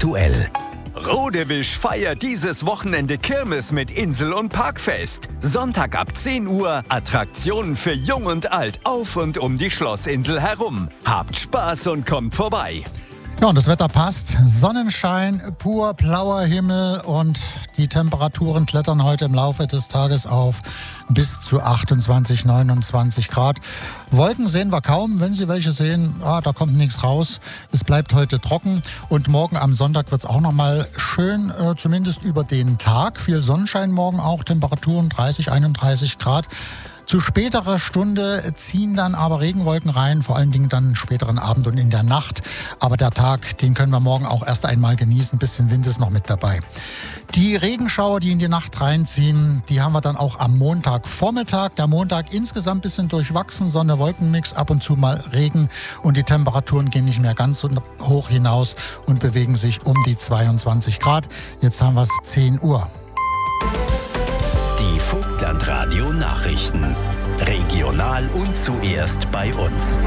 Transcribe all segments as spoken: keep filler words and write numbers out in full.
aktuell. Rodewisch feiert dieses Wochenende Kirmes mit Insel- und Parkfest. Sonntag ab zehn Uhr Attraktionen für Jung und Alt auf und um die Schlossinsel herum. Habt Spaß und kommt vorbei. Ja, und das Wetter passt. Sonnenschein, pur blauer Himmel und die Temperaturen klettern heute im Laufe des Tages auf bis zu achtundzwanzig, neunundzwanzig Grad. Wolken sehen wir kaum. Wenn Sie welche sehen, ah, da kommt nichts raus. Es bleibt heute trocken und morgen am Sonntag wird es auch nochmal schön, äh, zumindest über den Tag. Viel Sonnenschein morgen auch, Temperaturen dreißig, einunddreißig Grad. Zu späterer Stunde ziehen dann aber Regenwolken rein, vor allen Dingen dann späteren Abend und in der Nacht. Aber der Tag, den können wir morgen auch erst einmal genießen. Ein bisschen Wind ist noch mit dabei. Die Regenschauer, die in die Nacht reinziehen, die haben wir dann auch am Montagvormittag. Der Montag insgesamt ein bisschen durchwachsen, Sonne-Wolkenmix, ab und zu mal Regen. Und die Temperaturen gehen nicht mehr ganz so hoch hinaus und bewegen sich um die zweiundzwanzig Grad. Jetzt haben wir es zehn Uhr. Die Vogtlandradio Nachrichten. Regional und zuerst bei uns.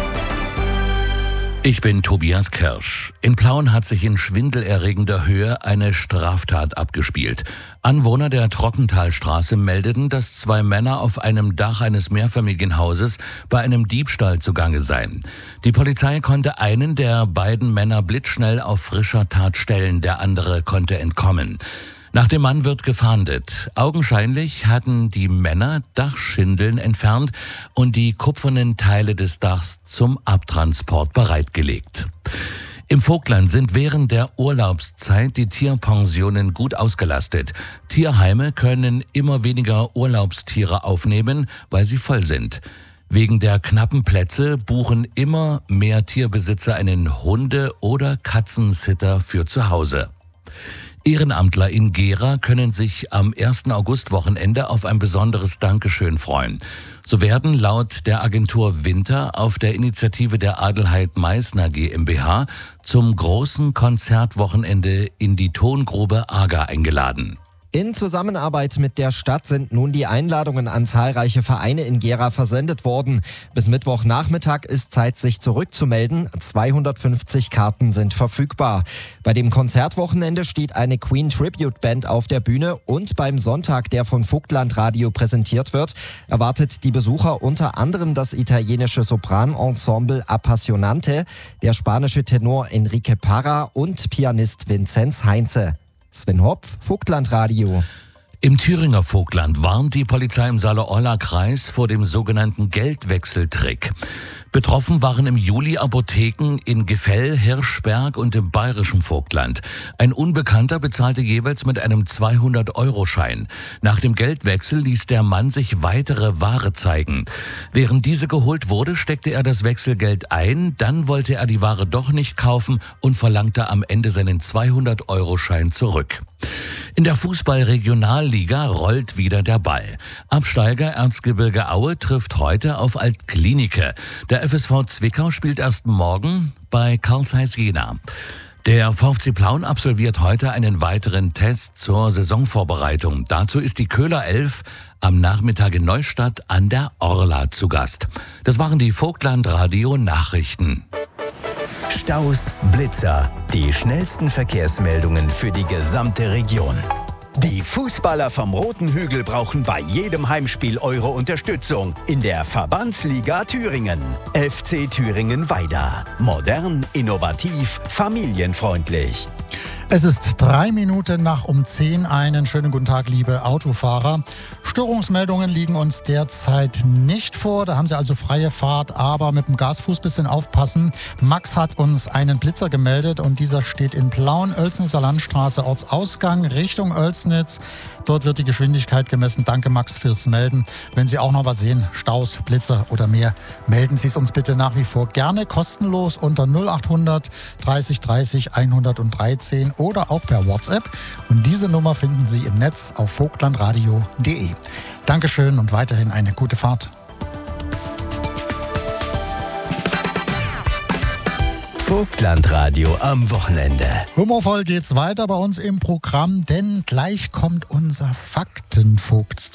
Ich bin Tobias Kirsch. In Plauen hat sich in schwindelerregender Höhe eine Straftat abgespielt. Anwohner der Trockentalstraße meldeten, dass zwei Männer auf einem Dach eines Mehrfamilienhauses bei einem Diebstahl zugange seien. Die Polizei konnte einen der beiden Männer blitzschnell auf frischer Tat stellen, der andere konnte entkommen. Nach dem Mann wird gefahndet. Augenscheinlich hatten die Männer Dachschindeln entfernt und die kupfernen Teile des Dachs zum Abtransport bereitgelegt. Im Vogtland sind während der Urlaubszeit die Tierpensionen gut ausgelastet. Tierheime können immer weniger Urlaubstiere aufnehmen, weil sie voll sind. Wegen der knappen Plätze buchen immer mehr Tierbesitzer einen Hunde- oder Katzensitter für zu Hause. Ehrenamtler in Gera können sich am ersten August-Wochenende auf ein besonderes Dankeschön freuen. So werden laut der Agentur Winter auf der Initiative der Adelheid Meißner GmbH zum großen Konzertwochenende in die Tongrube Ager eingeladen. In Zusammenarbeit mit der Stadt sind nun die Einladungen an zahlreiche Vereine in Gera versendet worden. Bis Mittwochnachmittag ist Zeit, sich zurückzumelden. zweihundertfünfzig Karten sind verfügbar. Bei dem Konzertwochenende steht eine Queen Tribute Band auf der Bühne und beim Sonntag, der von Vogtlandradio präsentiert wird, erwartet die Besucher unter anderem das italienische Sopranensemble Appassionante, der spanische Tenor Enrique Parra und Pianist Vinzenz Heinze. Sven Hopf, Vogtlandradio. Im Thüringer Vogtland warnt die Polizei im Saale-Orla-Kreis vor dem sogenannten Geldwechseltrick. Betroffen waren im Juli Apotheken in Gefell, Hirschberg und im bayerischen Vogtland. Ein Unbekannter bezahlte jeweils mit einem zweihundert-Euro-Schein. Nach dem Geldwechsel ließ der Mann sich weitere Ware zeigen. Während diese geholt wurde, steckte er das Wechselgeld ein, dann wollte er die Ware doch nicht kaufen und verlangte am Ende seinen zweihundert-Euro-Schein zurück. In der Fußball-Regionalliga rollt wieder der Ball. Absteiger Erzgebirge Aue trifft heute auf Altklinike. Der F S V Zwickau spielt erst morgen bei Carl Zeiss Jena. Der VfC Plauen absolviert heute einen weiteren Test zur Saisonvorbereitung. Dazu ist die Köhler Elf am Nachmittag in Neustadt an der Orla zu Gast. Das waren die Vogtlandradio Nachrichten. Staus, Blitzer, die schnellsten Verkehrsmeldungen für die gesamte Region. Die Fußballer vom Roten Hügel brauchen bei jedem Heimspiel eure Unterstützung in der Verbandsliga Thüringen. F C Thüringen Weida. Modern, innovativ, familienfreundlich. Es ist drei Minuten nach um zehn. Einen schönen guten Tag, liebe Autofahrer. Störungsmeldungen liegen uns derzeit nicht vor. Da haben Sie also freie Fahrt, aber mit dem Gasfuß ein bisschen aufpassen. Max hat uns einen Blitzer gemeldet und dieser steht in Plauen, Oelsnitzer Landstraße, Ortsausgang Richtung Oelsnitz. Dort wird die Geschwindigkeit gemessen. Danke, Max, fürs Melden. Wenn Sie auch noch was sehen, Staus, Blitzer oder mehr, melden Sie es uns bitte nach wie vor gerne kostenlos unter null achthundert dreißig dreißig hundertdreizehn oder auch per WhatsApp. Und diese Nummer finden Sie im Netz auf vogtlandradio punkt de. Dankeschön und weiterhin eine gute Fahrt. Vogtlandradio am Wochenende. Humorvoll geht's weiter bei uns im Programm, denn gleich kommt unser Faktenvogt